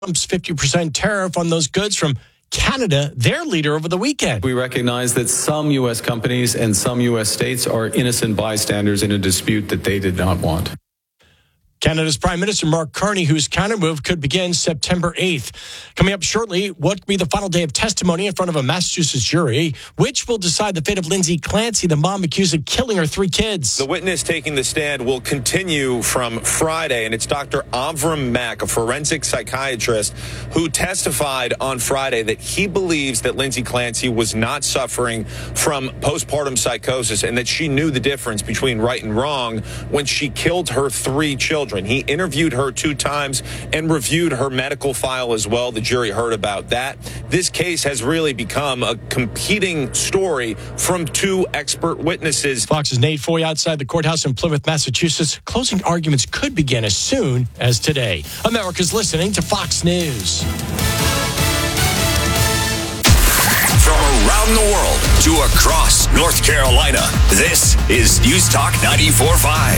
Trump's 50% tariff on those goods from Canada, their leader, over the weekend. We recognize that some U.S. companies and some U.S. states are innocent bystanders in a dispute that they did not want. Canada's Prime Minister Mark Carney, whose countermove could begin September 8th. Coming up shortly, what could be the final day of testimony in front of a Massachusetts jury, which will decide the fate of Lindsay Clancy, the mom accused of killing her 3 kids. The witness taking the stand will continue from Friday, and it's Dr. Avram Mack, a forensic psychiatrist, who testified on Friday that he believes that Lindsay Clancy was not suffering from postpartum psychosis and that she knew the difference between right and wrong when she killed her 3 children. He interviewed her 2 times and reviewed her medical file as well. The jury heard about that. This case has really become a competing story from 2 expert witnesses. Fox's Nate Foy outside the courthouse in Plymouth, Massachusetts. Closing arguments could begin as soon as today. America's listening to Fox News. Around the world to across North Carolina, this is News Talk 94.5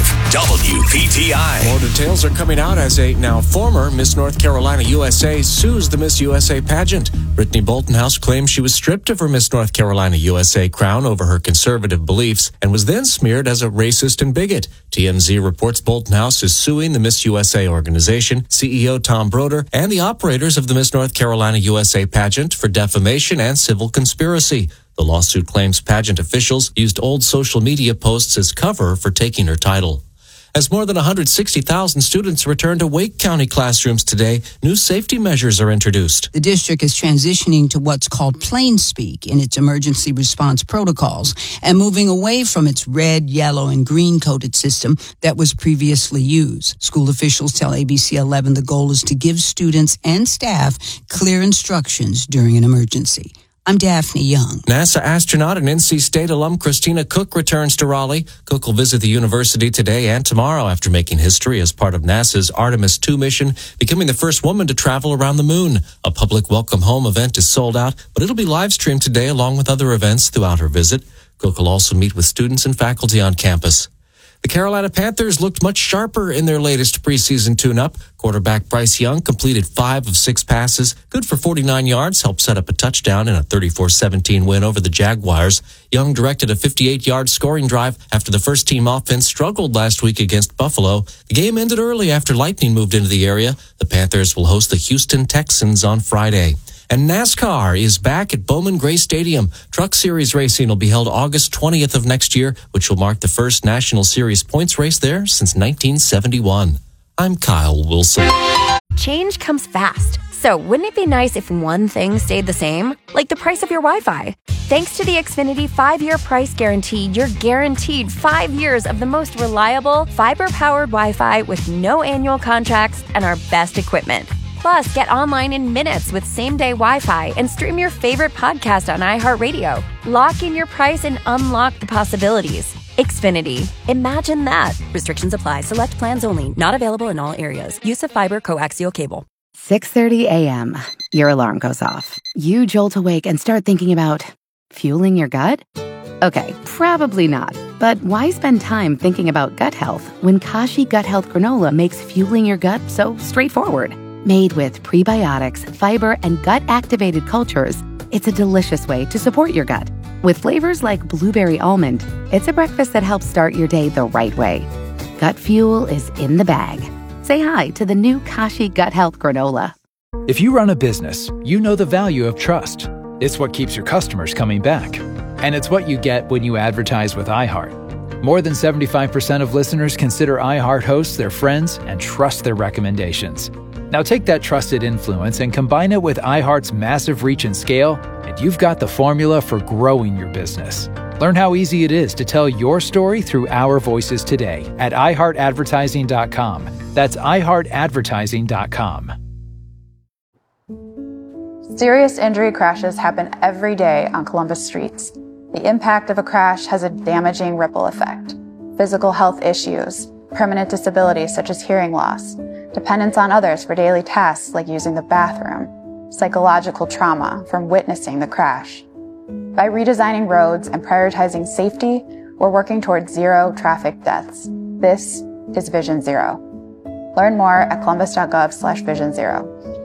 WPTI. More details are coming out as a now former Miss North Carolina USA sues the Miss USA pageant. Brittany Boltonhouse claims she was stripped of her Miss North Carolina USA crown over her conservative beliefs and was then smeared as a racist and bigot. TMZ reports Boltonhouse is suing the Miss USA organization, CEO Tom Broder, and the operators of the Miss North Carolina USA pageant for defamation and civil conspiracy. The lawsuit claims pageant officials used old social media posts as cover for taking her title. As more than 160,000 students return to Wake County classrooms today, new safety measures are introduced. The district is transitioning to what's called plain speak in its emergency response protocols and moving away from its red, yellow, and green coded system that was previously used. School officials tell ABC 11 the goal is to give students and staff clear instructions during an emergency. I'm Daphne Young. NASA astronaut and NC State alum Christina Cook returns to Raleigh. Cook will visit the university today and tomorrow after making history as part of NASA's Artemis II mission, becoming the first woman to travel around the moon. A public welcome home event is sold out, but it'll be live streamed today along with other events throughout her visit. Cook will also meet with students and faculty on campus. The Carolina Panthers looked much sharper in their latest preseason tune-up. Quarterback Bryce Young completed 5 of 6 passes, good for 49 yards, helped set up a touchdown in a 34-17 win over the Jaguars. Young directed a 58-yard scoring drive after the first-team offense struggled last week against Buffalo. The game ended early after lightning moved into the area. The Panthers will host the Houston Texans on Friday. And NASCAR is back at Bowman Gray Stadium. Truck Series racing will be held August 20th of next year, which will mark the first National Series points race there since 1971. I'm Kyle Wilson. Change comes fast. So wouldn't it be nice if one thing stayed the same? Like the price of your Wi-Fi. Thanks to the Xfinity 5-year price guarantee, you're guaranteed 5 years of the most reliable, fiber-powered Wi-Fi with no annual contracts and our best equipment. Plus, get online in minutes with same-day Wi-Fi and stream your favorite podcast on iHeartRadio. Lock in your price and unlock the possibilities. Xfinity. Imagine that. Restrictions apply. Select plans only. Not available in all areas. Use of fiber coaxial cable. 6:30 a.m. Your alarm goes off. You jolt awake and start thinking about fueling your gut? Okay, probably not. But why spend time thinking about gut health when Kashi Gut Health Granola makes fueling your gut so straightforward? Made with prebiotics, fiber, and gut-activated cultures, it's a delicious way to support your gut. With flavors like blueberry almond, it's a breakfast that helps start your day the right way. Gut fuel is in the bag. Say hi to the new Kashi Gut Health Granola. If you run a business, you know the value of trust. It's what keeps your customers coming back. And it's what you get when you advertise with iHeart. More than 75% of listeners consider iHeart hosts their friends and trust their recommendations. Now take that trusted influence and combine it with iHeart's massive reach and scale, and you've got the formula for growing your business. Learn how easy it is to tell your story through our voices today at iHeartAdvertising.com. That's iHeartAdvertising.com. Serious injury crashes happen every day on Columbus streets. The impact of a crash has a damaging ripple effect. Physical health issues, permanent disabilities such as hearing loss, dependence on others for daily tasks like using the bathroom, psychological trauma from witnessing the crash. By redesigning roads and prioritizing safety, we're working towards 0 traffic deaths. This is Vision Zero. Learn more at columbus.gov/Vision Zero.